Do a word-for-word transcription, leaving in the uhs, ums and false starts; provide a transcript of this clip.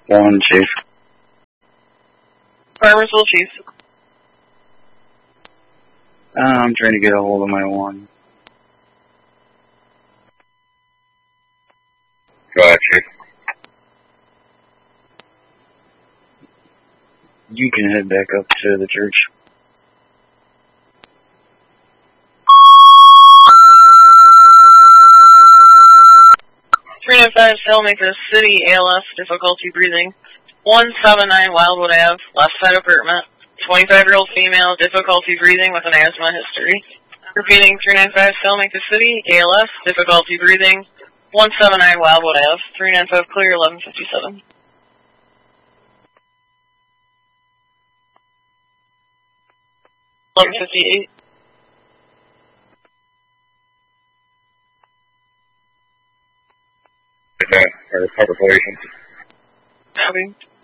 One, Chief. Farmersville, Chief. Uh, I'm trying to get a hold of my one. Go ahead, Chief. You can head back up to the church. three nine five, Sailmaker City, A L S, difficulty breathing. one seven nine Wildwood Ave, left side apartment. twenty-five-year-old female, difficulty breathing with an asthma history. Repeating, three nine five, Sailmaker City, A L S, difficulty breathing. one seven nine Wildwood Ave, three nine five clear, eleven fifty-seven. eleven fifty-eight. Okay, or public relations. Copy.